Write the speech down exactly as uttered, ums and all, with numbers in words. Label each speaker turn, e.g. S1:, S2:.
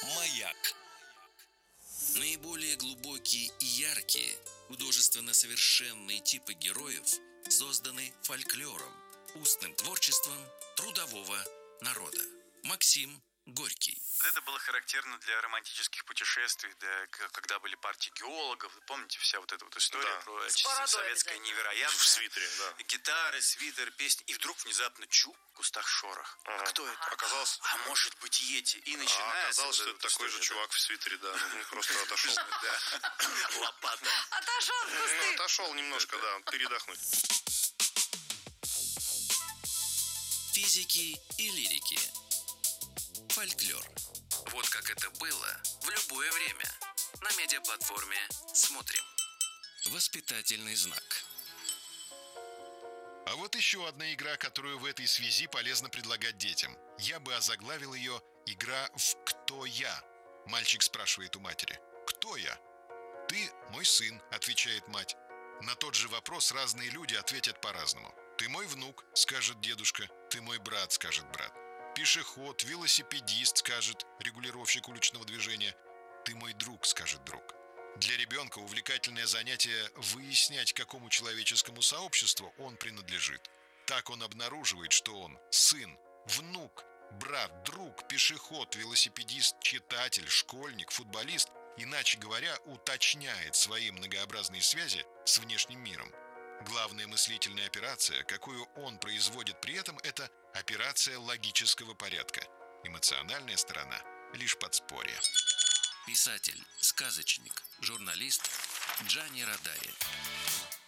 S1: Маяк. Наиболее глубокие и яркие, художественно совершенные типы героев созданы фольклором, устным творчеством трудового народа. Максим Горький.
S2: Вот это было характерно для романтических путешествий, да, когда были партии геологов. Вы помните, вся вот эта вот история
S3: Да.
S2: про
S4: С
S2: советское невероятное.
S3: В свитере, да.
S2: Гитары, свитер, песни. И вдруг внезапно чу, в кустах шорох.
S3: Ага.
S2: А кто это?
S3: Оказалось,
S2: А может быть, Йети. И
S3: а
S2: начинается.
S3: оказалось,
S2: вот
S3: что
S2: эта
S3: это такой же
S2: история,
S3: чувак в свитере, да. Ну, просто отошел.
S2: да. Лопата.
S4: Отошел в
S3: Ну,
S4: кусты.
S3: отошел немножко, да, передохнуть.
S1: Физики и лирики. Фольклор. Вот как это было в любое время. На медиаплатформе «Смотрим». Воспитательный знак.
S5: А вот еще одна игра, которую в этой связи полезно предлагать детям. Я бы озаглавил ее «Игра в «Кто я?». Мальчик спрашивает у матери: «Кто я?» «Ты мой сын», — отвечает мать. На тот же вопрос разные люди ответят по-разному. «Ты мой внук», — скажет дедушка. «Ты мой брат», — скажет брат. «Пешеход, велосипедист», — скажет регулировщик уличного движения. «Ты мой друг», — скажет друг. Для ребенка увлекательное занятие выяснять, к какому человеческому сообществу он принадлежит. Так он обнаруживает, что он сын, внук, брат, друг, пешеход, велосипедист, читатель, школьник, футболист, иначе говоря, уточняет свои многообразные связи с внешним миром. Главная мыслительная операция, какую он производит при этом, это операция логического порядка. Эмоциональная сторона – лишь подспорье.
S1: Писатель, сказочник, журналист Джани Радаи.